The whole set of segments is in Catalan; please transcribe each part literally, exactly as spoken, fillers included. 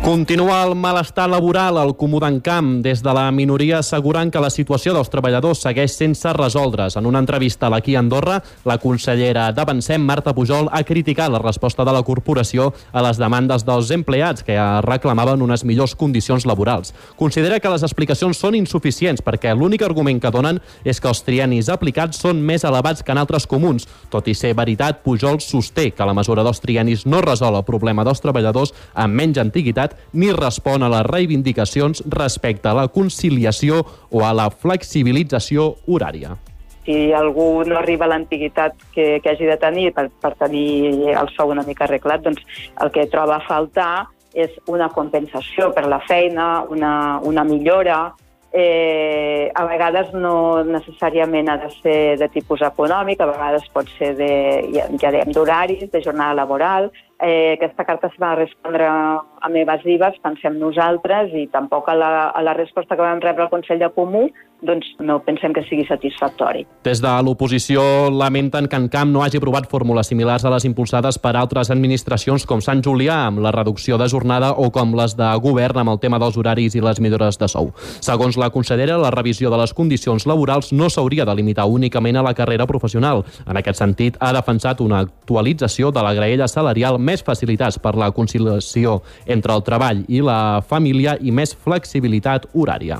Continua el malestar laboral al Comú d'Encamp. Des de la minoria asseguren que la situació dels treballadors segueix sense resoldre's. En una entrevista a l'Aquí Andorra, la consellera d'Avancem, Marta Pujol, ha criticat la resposta de la corporació a les demandes dels empleats, que reclamaven unes millors condicions laborals. Considera que les explicacions són insuficients perquè l'únic argument que donen és que els triennis aplicats són més elevats que en altres comuns. Tot i ser veritat, Pujol sosté que la mesura dels triennis no resol el problema dels treballadors amb menys antiguitat ni respon a les reivindicacions respecte a la conciliació o a la flexibilització horària. Si algú no arriba a l'antiguitat que, que hagi de tenir per, per tenir el sou una mica arreglat, doncs el que troba a faltar és una compensació per la feina, una, una millora. Eh, a vegades no necessàriament ha de ser de tipus econòmic, a vegades pot ser de, ja, ja dèiem, d'horaris, de jornada laboral. Eh, aquesta carta es va respondre amb evasives, pensem nosaltres, i tampoc a la, a la resposta que vam rebre al Consell de Comú doncs no pensem que sigui satisfactori. Des de l'oposició lamenten que Encamp no hagi aprovat fórmules similars a les impulsades per altres administracions com Sant Julià, amb la reducció de jornada, o com les de govern amb el tema dels horaris i les millores de sou. Segons la consellera, la revisió de les condicions laborals no s'hauria de limitar únicament a la carrera professional. En aquest sentit, ha defensat una actualització de la graella salarial, més facilitats per la conciliació entre el treball i la família i més flexibilitat horària.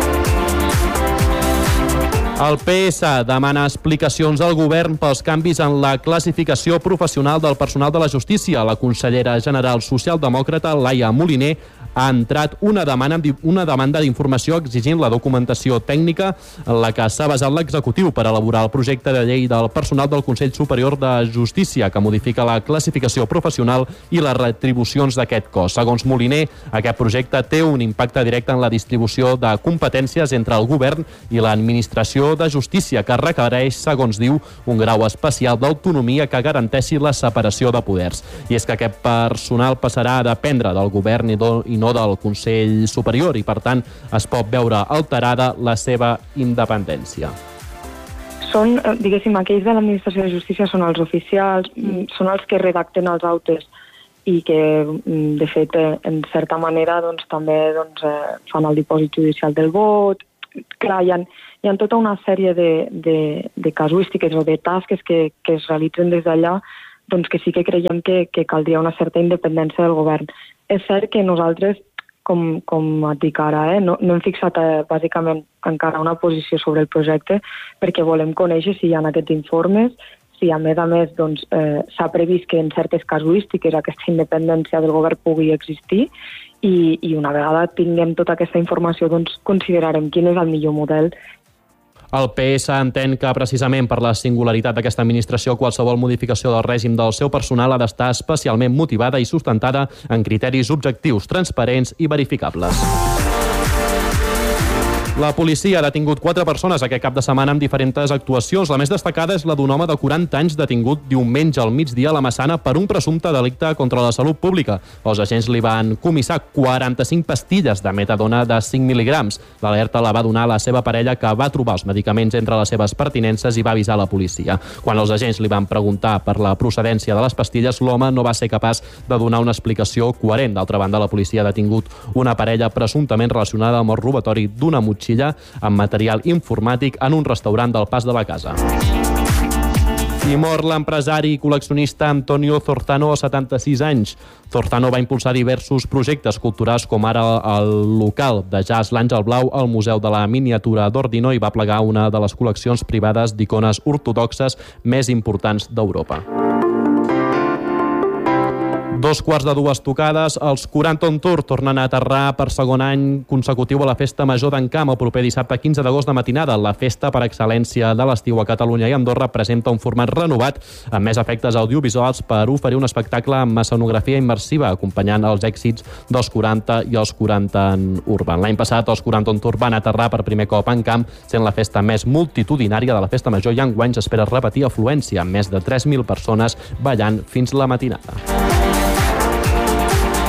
El P S demana explicacions al govern pels canvis en la classificació professional del personal de la justícia. La consellera general socialdemòcrata, Laia Moliner, ha entrat una demanda, una demanda d'informació exigint la documentació tècnica en la que s'ha basat l'executiu per elaborar el projecte de llei del personal del Consell Superior de Justícia, que modifica la classificació professional i les retribucions d'aquest cos. Segons Moliner, aquest projecte té un impacte directe en la distribució de competències entre el govern i l'administració de justícia, que requereix, segons diu, un grau especial d'autonomia que garanteixi la separació de poders. I és que aquest personal passarà a dependre del govern i, do, i no del Consell Superior i, per tant, es pot veure alterada la seva independència. Són, diguéssim, aquells de l'administració de justícia són els oficials, mm. són els que redacten els autes i que, de fet, en certa manera, doncs, també doncs, fan el dipòsit judicial del vot. Clar, hi ha, hi ha tota una sèrie de, de, de casuístiques o de tasques que, que es realitzen des d'allà, doncs que sí que creiem que, que caldria una certa independència del govern. És cert que nosaltres, com, com et dic ara, eh, no, no hem fixat eh, bàsicament encara una posició sobre el projecte perquè volem conèixer si hi ha aquests informes, si a més a més doncs, eh, s'ha previst que en certes casuístiques aquesta independència del govern pugui existir i, i una vegada tinguem tota aquesta informació doncs, considerarem quin és el millor model. El P S entén que, precisament per la singularitat d'aquesta administració, qualsevol modificació del règim del seu personal ha d'estar especialment motivada i sustentada en criteris objectius, transparents i verificables. La policia ha detingut quatre persones aquest cap de setmana amb diferents actuacions. La més destacada és la d'un home de quaranta anys detingut diumenge al migdia a la Massana per un presumpte delicte contra la salut pública. Els agents li van comissar quaranta-cinc pastilles de metadona de cinc mil·ligrams. L'alerta la va donar la seva parella, que va trobar els medicaments entre les seves pertinences i va avisar la policia. Quan els agents li van preguntar per la procedència de les pastilles, l'home no va ser capaç de donar una explicació coherent. D'altra banda, la policia ha detingut una parella presumptament relacionada amb el robatori d'una motxilla amb material informàtic en un restaurant del Pas de la Casa. I mor l'empresari i col·leccionista Antonio Zortano, a setanta-sis anys. Zortano va impulsar diversos projectes culturals, com ara el local de jazz L'Àngel Blau al Museu de la Miniatura d'Ordino, i va plegar una de les col·leccions privades d'icones ortodoxes més importants d'Europa. Dos quarts de dues tocades, els quaranta on Tour tornen a aterrar per segon any consecutiu a la Festa Major d'Encamp el proper dissabte quinze d'agost de matinada. La festa per excel·lència de l'estiu a Catalunya i Andorra presenta un format renovat amb més efectes audiovisuals per oferir un espectacle amb escenografia immersiva, acompanyant els èxits dels quaranta i els quaranta en Urban. L'any passat, els quaranta on Tour van aterrar per primer cop a Encamp, sent la festa més multitudinària de la Festa Major, i enguany s'espera repetir afluència, amb més de tres mil persones ballant fins la matinada.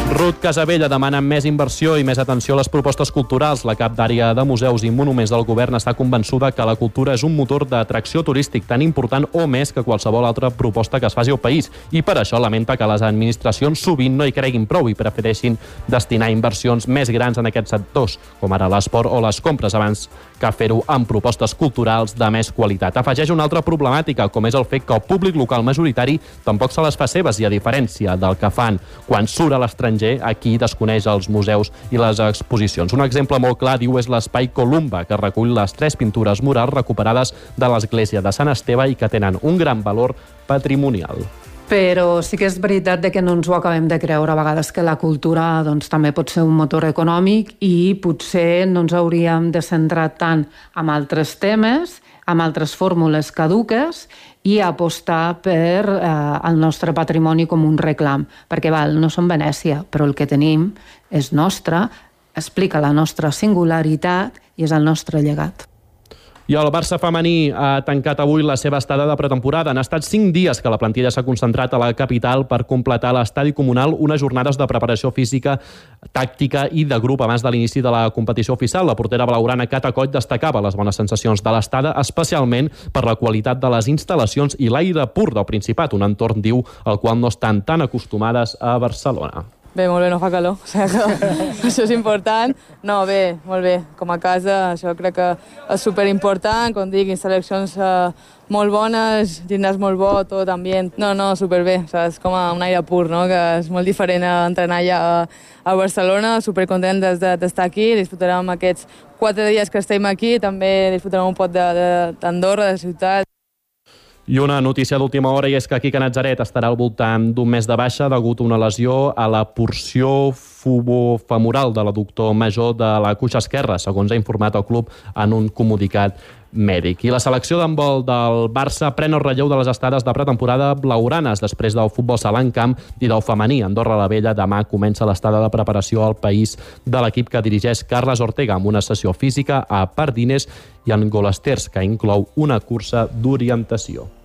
Ruth Casabella demana més inversió i més atenció a les propostes culturals. La cap d'àrea de museus i monuments del govern està convençuda que la cultura és un motor d'atracció turístic tan important o més que qualsevol altra proposta que es faci al país. I per això lamenta que les administracions sovint no hi creguin prou i prefereixin destinar inversions més grans en aquests sectors, com ara l'esport o les compres, abans que fer-ho amb propostes culturals de més qualitat. Afegeix una altra problemàtica, com és el fet que el públic local majoritari tampoc se les fa seves, i a diferència del que fan quan surt a l'estranger, aquí desconeix els museus i les exposicions. Un exemple molt clar, diu, és l'Espai Columba, que recull les tres pintures murals recuperades de l'església de Sant Esteve i que tenen un gran valor patrimonial. Però sí que és veritat que no ens ho acabem de creure a vegades, que la cultura doncs, també pot ser un motor econòmic i potser no ens hauríem de centrar tant en altres temes, amb altres fórmules caduques i apostar per eh, el nostre patrimoni com un reclam. Perquè val, no som Venècia, però el que tenim és nostre, explica la nostra singularitat i és el nostre llegat. I el Barça femení ha tancat avui la seva estada de pretemporada. Han estat cinc dies que la plantilla s'ha concentrat a la capital per completar a l'estadi comunal unes jornades de preparació física, tàctica i de grup abans de l'inici de la competició oficial. La portera blaugrana Cata Coll destacava les bones sensacions de l'estada, especialment per la qualitat de les instal·lacions i l'aire pur del Principat, un entorn, diu, al qual no estan tan acostumades a Barcelona. Bé, molt bé, no fa calor, o sigui que això és important. No, bé, molt bé, com a casa, això crec que és superimportant, com dic, instal·lacions eh, molt bones, gimnàs molt bo, tot ambient. No, no, superbé, o sigui, és com un aire pur, no?, que és molt diferent a entrenar allà a, a Barcelona, supercontentes d'estar aquí, disfrutarem aquests quatre dies que estem aquí, també disfrutarem un pot d'Andorra, de, de, de ciutat. I una notícia d'última hora, i és que Quique Natzaret estarà al voltant d'un mes de baixa degut a una lesió a la porció fubofemoral de l'adductor major de la cuixa esquerra, segons ha informat el club en un comunicat mèdic. I la selecció d'handbol del Barça pren el relleu de les estades de pretemporada blaugranes després del futbol sala en camp i del femení. Andorra la Vella demà comença l'estada de preparació al país de l'equip que dirigeix Carles Ortega, amb una sessió física a Pardines i en Golesters, que inclou una cursa d'orientació.